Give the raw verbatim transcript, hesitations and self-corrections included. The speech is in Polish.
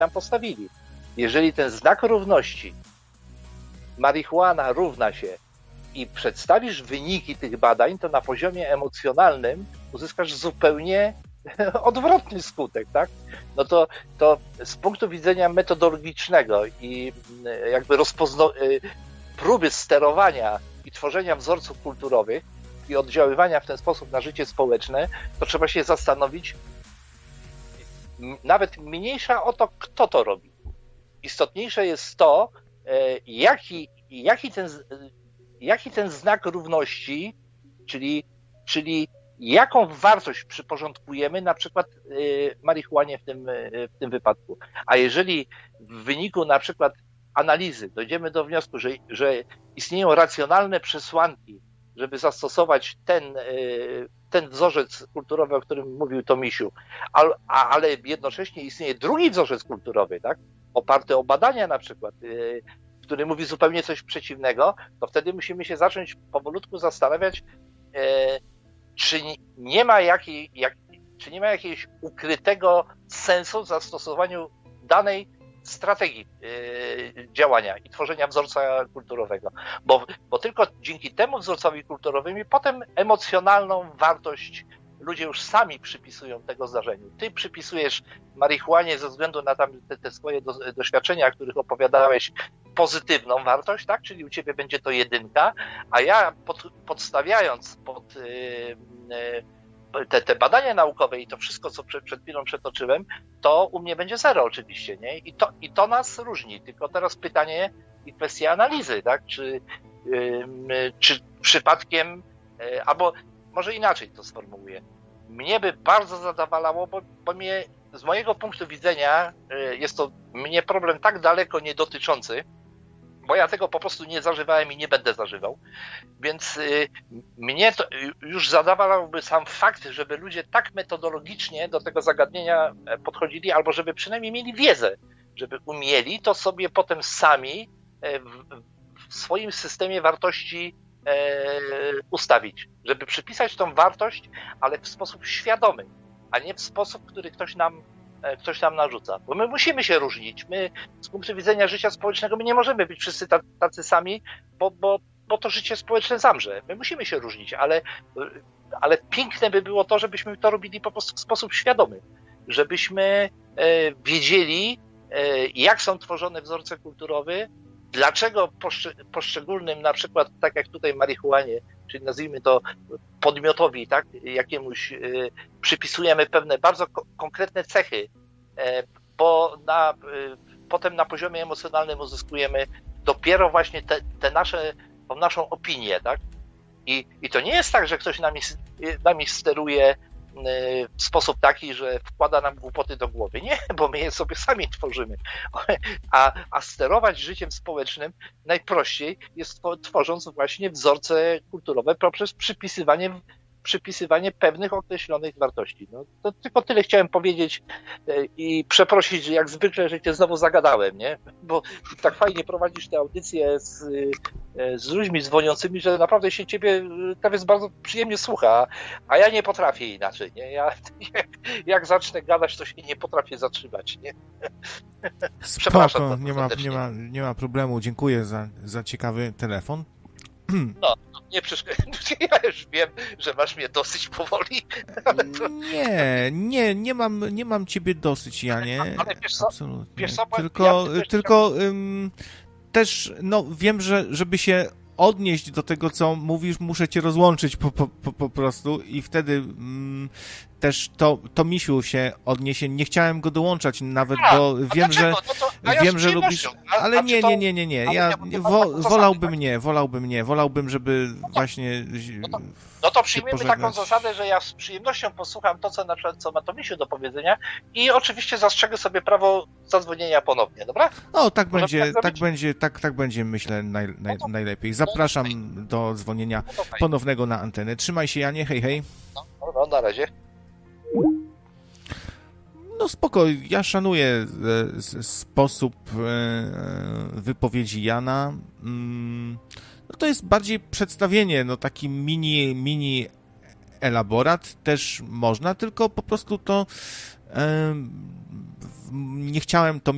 tam postawili. Jeżeli ten znak równości, marihuana równa się i przedstawisz wyniki tych badań, to na poziomie emocjonalnym uzyskasz zupełnie odwrotny skutek, tak? No to, to z punktu widzenia metodologicznego i jakby rozpozno... próby sterowania i tworzenia wzorców kulturowych i oddziaływania w ten sposób na życie społeczne, to trzeba się zastanowić, nawet mniejsza o to, kto to robi. Istotniejsze jest to, jaki, jaki, ten, jaki ten znak równości, czyli, czyli jaką wartość przyporządkujemy na przykład marihuanie w tym, w tym wypadku. A jeżeli w wyniku na przykład analizy dojdziemy do wniosku, że, że istnieją racjonalne przesłanki, żeby zastosować ten, ten wzorzec kulturowy, o którym mówił Tomisiu, ale, ale jednocześnie istnieje drugi wzorzec kulturowy, tak, oparty o badania na przykład, który mówi zupełnie coś przeciwnego, to wtedy musimy się zacząć powolutku zastanawiać, czy nie ma jakiej, jak, czy nie ma jakiegoś ukrytego sensu w zastosowaniu danej strategii yy, działania i tworzenia wzorca kulturowego. Bo, bo tylko dzięki temu wzorcowi kulturowi potem emocjonalną wartość ludzie już sami przypisują tego zdarzeniu. Ty przypisujesz marihuanie ze względu na tam te, te swoje do, doświadczenia, o których opowiadałeś, pozytywną wartość, tak? Czyli u ciebie będzie to jedynka, a ja pod, podstawiając pod yy, yy, Te, te badania naukowe i to wszystko, co przed, przed chwilą przetoczyłem, to u mnie będzie zero oczywiście, nie? I to, i to nas różni. Tylko teraz pytanie i kwestia analizy, tak? Czy, yy, czy przypadkiem, yy, albo może inaczej to sformułuję. Mnie by bardzo zadowalało, bo, bo mnie, z mojego punktu widzenia yy, jest to mnie problem tak daleko nie dotyczący, bo ja tego po prostu nie zażywałem i nie będę zażywał, więc y, mnie to już zadawalałby sam fakt, żeby ludzie tak metodologicznie do tego zagadnienia podchodzili, albo żeby przynajmniej mieli wiedzę, żeby umieli to sobie potem sami w, w swoim systemie wartości e, ustawić, żeby przypisać tą wartość, ale w sposób świadomy, a nie w sposób, który ktoś nam ktoś nam narzuca. Bo my musimy się różnić. My z punktu widzenia życia społecznego my nie możemy być wszyscy tacy sami, bo, bo, bo to życie społeczne zamrze. My musimy się różnić, ale, ale piękne by było to, żebyśmy to robili po prostu w sposób świadomy. Żebyśmy wiedzieli, jak są tworzone wzorce kulturowe, dlaczego poszczególnym, na przykład tak jak tutaj marihuanie, czyli nazwijmy to podmiotowi, tak, jakiemuś y, przypisujemy pewne bardzo ko- konkretne cechy, y, bo na, y, potem na poziomie emocjonalnym uzyskujemy dopiero właśnie te, te nasze, tą naszą opinię, tak? I, I to nie jest tak, że ktoś nami, nami steruje w sposób taki, że wkłada nam głupoty do głowy. Nie, bo my je sobie sami tworzymy. A, a sterować życiem społecznym najprościej jest tworząc właśnie wzorce kulturowe poprzez przypisywanie, przypisywanie pewnych określonych wartości. No, to tylko tyle chciałem powiedzieć i przeprosić, że jak zwykle, że cię znowu zagadałem, nie? Bo tak fajnie prowadzisz te audycje z, z ludźmi dzwoniącymi, że naprawdę się ciebie teraz bardzo przyjemnie słucha, a ja nie potrafię inaczej, nie? Ja jak, jak zacznę gadać, to się nie potrafię zatrzymać, nie? Przepraszam. Spoko, nie ma, nie ma, nie ma problemu. Dziękuję za, za ciekawy telefon. No, nie przeszkadzaj. Ja już wiem, że masz mnie dosyć powoli. Ale to... Nie, nie, nie mam, nie mam ciebie dosyć, Janie. Ale wiesz co? Absolutnie. Wiesz co? Tylko, ja tylko um, też, no wiem, że żeby się odnieść do tego, co mówisz, muszę cię rozłączyć po, po, po, po prostu i wtedy mm, też to, to Misiu się odniesie. Nie chciałem go dołączać nawet, a, bo wiem, że no to, ja wiem, że lubisz, a, ale a nie, to... nie, nie, nie, nie. Ja nie, wo, wolałbym nie, wolałbym nie, wolałbym, żeby no to, właśnie no to, no to przyjmiemy taką zasadę, że ja z przyjemnością posłucham to, co na przykład co ma to Misiu do powiedzenia i oczywiście zastrzegę sobie prawo zadzwonienia ponownie, dobra? No, tak Może będzie, tak, tak będzie, tak, tak będzie, myślę, naj, naj, no to, najlepiej. Zapraszam no do dzwonienia no ponownego na antenę. Trzymaj się, Janie, hej, hej. No, no, no na razie. No spoko, ja szanuję e, sposób e, wypowiedzi Jana. Mm, no to jest bardziej przedstawienie, no taki mini, mini elaborat też można, tylko po prostu to e, nie chciałem to